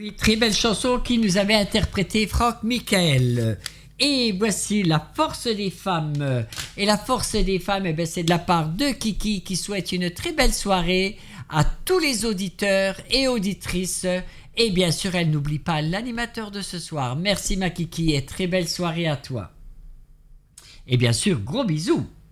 Oui, très belle chanson qui nous avait interprété Franck Michael. Et voici la force des femmes. Et la force des femmes, eh ben, c'est de la part de Kiki qui souhaite une très belle soirée à tous les auditeurs et auditrices. Et bien sûr, elle n'oublie pas l'animateur de ce soir. Merci ma Kiki et très belle soirée à toi. Et bien sûr, gros bisous.